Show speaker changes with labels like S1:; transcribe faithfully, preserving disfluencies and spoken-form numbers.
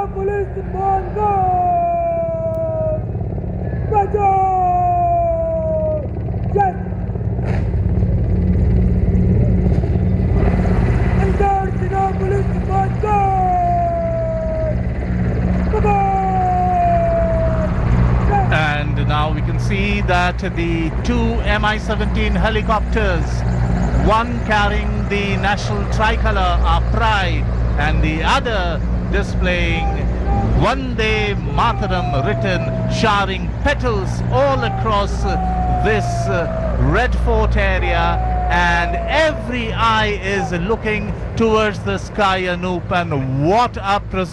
S1: Police Bangor! Raja! Yes! Enter Sina Police Bangor! Bangor!
S2: And now we can see that the two M I seventeen helicopters, one carrying the national tricolour, our pride, and the other displaying Vande Mataram written, showering petals all across this Red Fort area, and every eye is looking towards the sky, Anoop, and what a